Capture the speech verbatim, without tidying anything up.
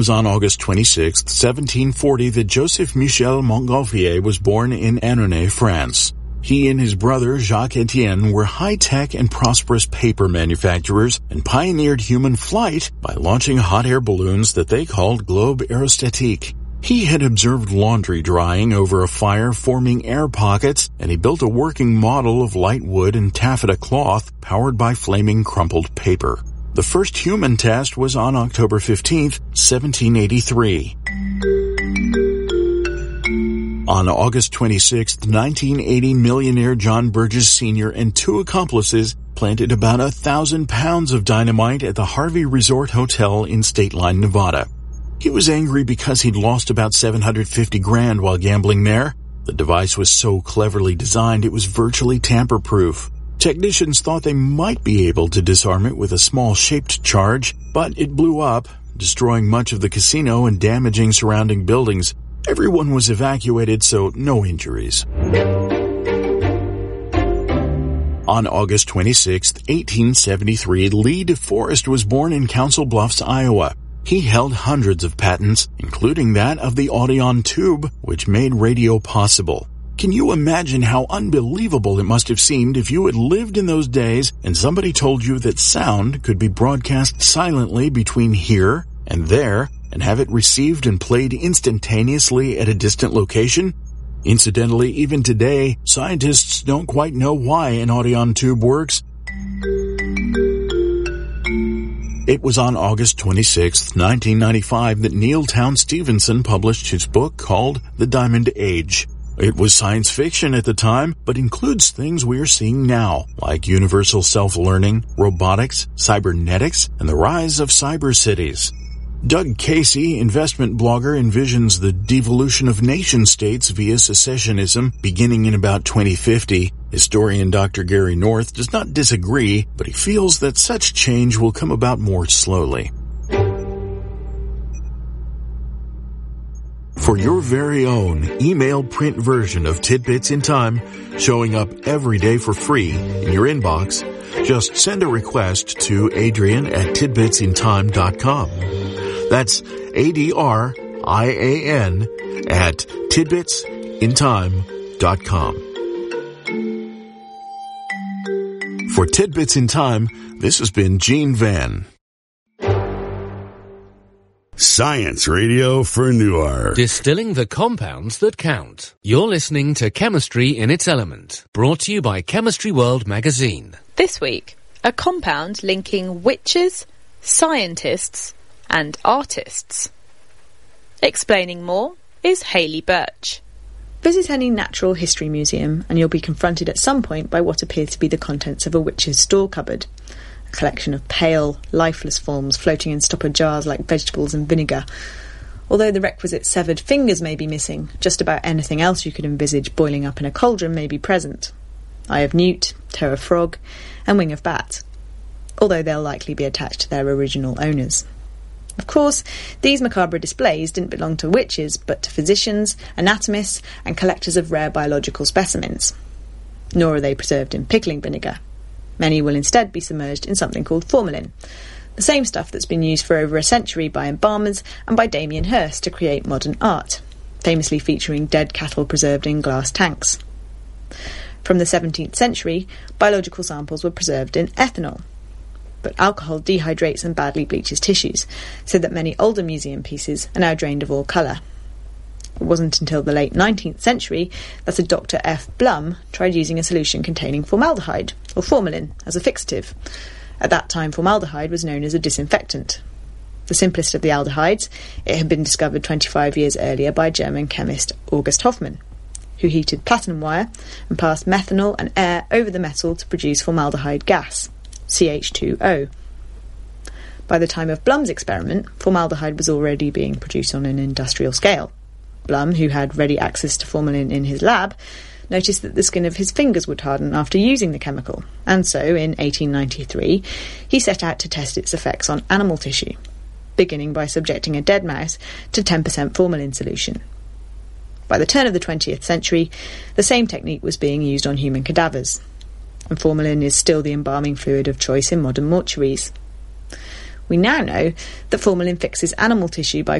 It was on August twenty-sixth, seventeen forty, that Joseph Michel Montgolfier was born in Annonay, France. He and his brother, Jacques Etienne, were high-tech and prosperous paper manufacturers and pioneered human flight by launching hot air balloons that they called Globe Aerostatique. He had observed laundry drying over a fire forming air pockets, and he built a working model of light wood and taffeta cloth powered by flaming crumpled paper. The first human test was on October fifteenth, seventeen eighty-three. On August twenty-sixth, nineteen eighty, millionaire John Burgess Senior and two accomplices planted about a thousand pounds of dynamite at the Harvey Resort Hotel in State Line, Nevada. He was angry because he'd lost about seven hundred fifty grand while gambling there. The device was so cleverly designed it was virtually tamper-proof. Technicians thought they might be able to disarm it with a small shaped charge, but it blew up, destroying much of the casino and damaging surrounding buildings. Everyone was evacuated, so no injuries. On August twenty-sixth, eighteen seventy-three, Lee DeForest was born in Council Bluffs, Iowa. He held hundreds of patents, including that of the Audion tube, which made radio possible. Can you imagine how unbelievable it must have seemed if you had lived in those days and somebody told you that sound could be broadcast silently between here and there and have it received and played instantaneously at a distant location? Incidentally, even today, scientists don't quite know why an Audion tube works. It was on August twenty-sixth, nineteen ninety-five, that Neil Town Stevenson published his book called The Diamond Age. It was science fiction at the time, but includes things we are seeing now, like universal self-learning, robotics, cybernetics, and the rise of cyber cities. Doug Casey, investment blogger, envisions the devolution of nation-states via secessionism beginning in about twenty fifty. Historian Doctor Gary North does not disagree, but he feels that such change will come about more slowly. For your very own email print version of Tidbits in Time, showing up every day for free in your inbox, just send a request to Adrian at tidbits in time dot com. That's A D R I A N at tidbits in time dot com. For Tidbits in Time, this has been Gene Van. Science radio for Newark. Distilling the compounds that count. You're listening to Chemistry in its Element, brought to you by Chemistry World magazine. This week, a compound linking witches, scientists, and artists. Explaining more is Hayley Birch. Visit any natural history museum and you'll be confronted at some point by what appears to be the contents of a witch's store cupboard. A collection of pale, lifeless forms floating in stoppered jars like vegetables and vinegar. Although the requisite severed fingers may be missing, just about anything else you could envisage boiling up in a cauldron may be present. Eye of newt, toe of frog, and wing of bat. Although they'll likely be attached to their original owners. Of course, these macabre displays didn't belong to witches, but to physicians, anatomists, and collectors of rare biological specimens. Nor are they preserved in pickling vinegar. Many will instead be submerged in something called formalin, the same stuff that's been used for over a century by embalmers and by Damien Hirst to create modern art, famously featuring dead cattle preserved in glass tanks. From the seventeenth century, biological samples were preserved in ethanol, but alcohol dehydrates and badly bleaches tissues, so that many older museum pieces are now drained of all colour. It wasn't until the late nineteenth century that a Doctor F. Blum tried using a solution containing formaldehyde, or formalin, as a fixative. At that time, formaldehyde was known as a disinfectant. The simplest of the aldehydes, it had been discovered twenty-five years earlier by German chemist August Hofmann, who heated platinum wire and passed methanol and air over the metal to produce formaldehyde gas, C H two O. By the time of Blum's experiment, formaldehyde was already being produced on an industrial scale. Blum, who had ready access to formalin in his lab, noticed that the skin of his fingers would harden after using the chemical, and so, in eighteen ninety-three, he set out to test its effects on animal tissue, beginning by subjecting a dead mouse to ten percent formalin solution. By the turn of the twentieth century, the same technique was being used on human cadavers, and formalin is still the embalming fluid of choice in modern mortuaries. We now know that formalin fixes animal tissue by